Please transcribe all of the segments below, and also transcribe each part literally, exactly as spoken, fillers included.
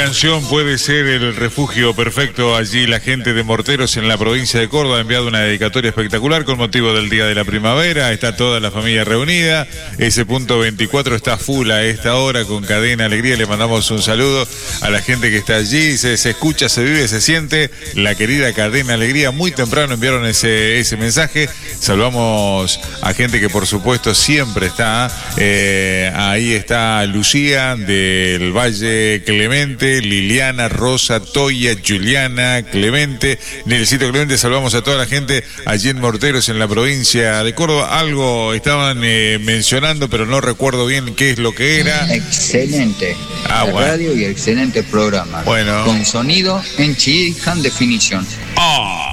canción puede ser el refugio perfecto. Allí la gente de Morteros en la provincia de Córdoba ha enviado una dedicatoria espectacular con motivo del Día de la Primavera. Está toda la familia reunida. Ese punto veinticuatro está full a esta hora con Cadena Alegría. Le mandamos un saludo a la gente que está allí. Se, se escucha, se vive, se siente. La querida Cadena Alegría. Muy temprano enviaron ese, ese mensaje. Saludamos a gente que por supuesto siempre está. Eh, ahí está Lucía del Valle Clemente, Liliana, Rosa, Toya, Juliana, Clemente, Nelsito Clemente. Saludamos a toda la gente allí en Morteros, en la provincia de Córdoba. Algo estaban eh, mencionando, pero no recuerdo bien qué es lo que era. Excelente ah, la bueno. radio y excelente programa. Bueno. Con sonido en Chilhan definición. ¡Ah!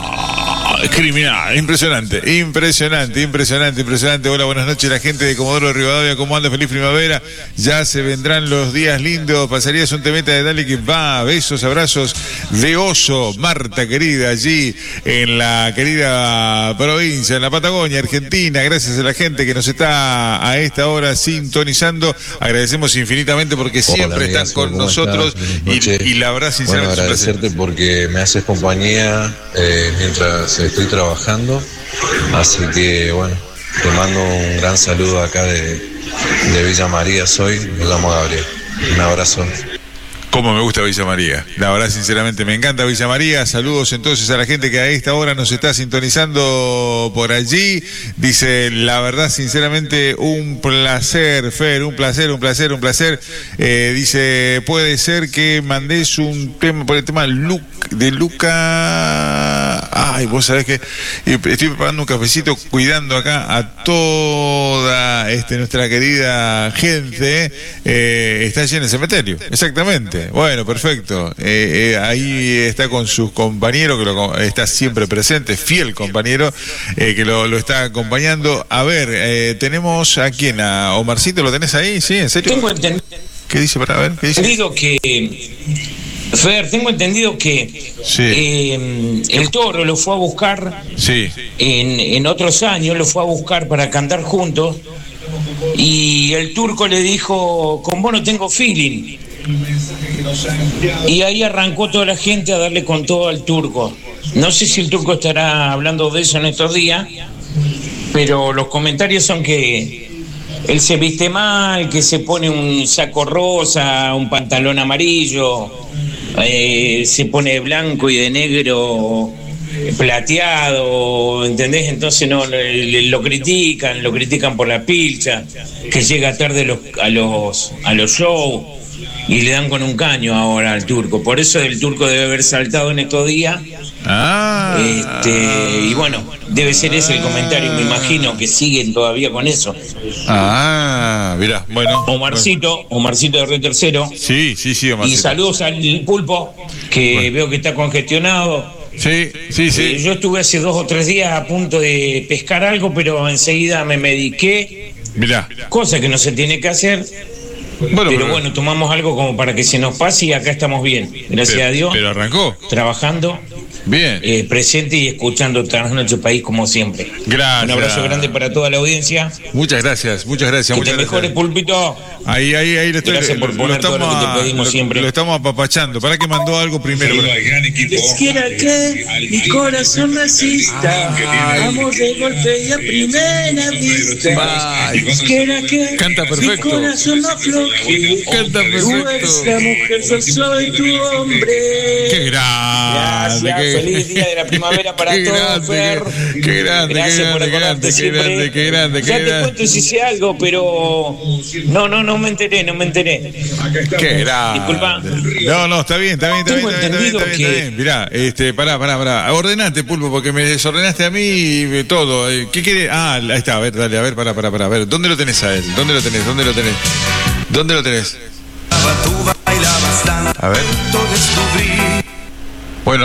Criminal, impresionante, impresionante, impresionante, impresionante. Hola, buenas noches, la gente de Comodoro de Rivadavia, ¿cómo anda? Feliz primavera, ya se vendrán los días lindos. Pasarías un temeta de Dale que va, besos, abrazos de oso, Marta querida, allí en la querida provincia, en la Patagonia, Argentina. Gracias a la gente que nos está a esta hora sintonizando, agradecemos infinitamente porque siempre Hola, están amigas, con nosotros y, y la verdad, sinceramente, bueno, agradecerte porque me haces compañía eh, mientras estoy trabajando, así que bueno, te mando un gran saludo acá de, de Villa María. Soy, me llamo Gabriel, un abrazo. Cómo me gusta Villa María, la verdad sinceramente me encanta Villa María. Saludos entonces a la gente que a esta hora nos está sintonizando por allí. Dice, la verdad sinceramente un placer, Fer, un placer, un placer, un placer. Eh, dice, puede ser que mandes un tema por el tema de Luca. Ay, vos sabés que estoy preparando un cafecito cuidando acá a toda este, nuestra querida gente. Eh, está allí en el cementerio, exactamente. Bueno, perfecto. Eh, eh, ahí está con sus compañeros, que lo, está siempre presente, fiel compañero, eh, que lo, lo está acompañando. A ver, eh, tenemos a quién, a Omarcito, ¿lo tenés ahí? ¿Sí? ¿En serio? Tengo entendido. ¿Qué dice para ver? ¿Qué dice? Entendido que, Fer, tengo entendido que sí. eh, el Toro lo fue a buscar sí. en, en otros años, lo fue a buscar para cantar juntos, y el Turco le dijo, con vos no tengo feeling. Y ahí arrancó toda la gente a darle con todo al Turco. No sé si el Turco estará hablando de eso en estos días, pero los comentarios son que él se viste mal, que se pone un saco rosa, un pantalón amarillo, eh, se pone de blanco y de negro plateado, ¿entendés? Entonces no lo, lo critican, lo critican por la pilcha, que llega tarde los, a los a los shows. Y le dan con un caño ahora al Turco. Por eso el Turco debe haber saltado en estos días. Ah. Este, y bueno, debe ser ese el comentario. Me imagino que siguen todavía con eso. Ah, mirá, bueno. Omarcito, bueno. Omarcito de Río Tercero. Sí, sí, sí, Omarcito. Y saludos al Pulpo, que bueno. Veo que está congestionado. Sí, sí, sí. Eh, yo estuve hace dos o tres días a punto de pescar algo, pero enseguida me mediqué. Mirá. Cosa que no se tiene que hacer. Bueno, pero, pero bueno, tomamos algo como para que se nos pase y acá estamos bien. Gracias pero, a Dios. Pero arrancó. Trabajando. Bien. Eh, presente y escuchando Trasnoche País como siempre. Gracias. Un abrazo grande para toda la audiencia. Muchas gracias, muchas gracias. Que muchas te gracias. mejores, Pulpito. Ahí, ahí, ahí. Le estoy, gracias por poner todo lo que te pedimos lo, siempre. Lo estamos apapachando. Para que mandó algo primero. Quisiera que mi corazón resista. Ah, amor de golpe y a primera vista. Quisiera que canta perfecto. mi corazón no afloje. Canta perfecto. Tú eres la mujer, yo soy tu hombre. Qué grande. Gracias. Qué... Feliz día de la primavera para qué todos, grande, Fer. Qué, qué grande, gracias qué grande, por acordarte qué siempre. grande, qué grande, qué ya grande. te cuento si sé algo, pero no, no, no me enteré, no me enteré. Qué grande. Disculpa. No, no, está bien, está bien, está bien, Tengo está bien, está bien, está bien, que... está bien. Mirá, este, pará, pará, pará. Ordenate, Pulpo, porque me desordenaste a mí y todo. ¿Qué quiere? Ah, ahí está, a ver, dale, a ver, pará, pará, pará. A ver, ¿dónde lo tenés a él? ¿Dónde lo tenés? ¿Dónde lo tenés? ¿Dónde lo tenés? A ver.